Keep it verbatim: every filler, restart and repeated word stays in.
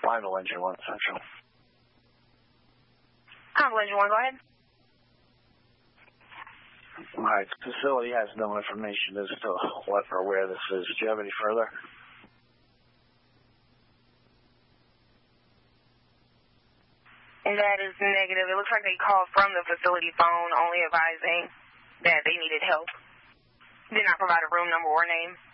Final Engine one, Central. Final Engine one, go ahead. All right, the facility has no information as to what or where this is. Do you have any further? That is negative. It looks like they called from the facility phone, only advising that they needed help. Did not provide a room number or name.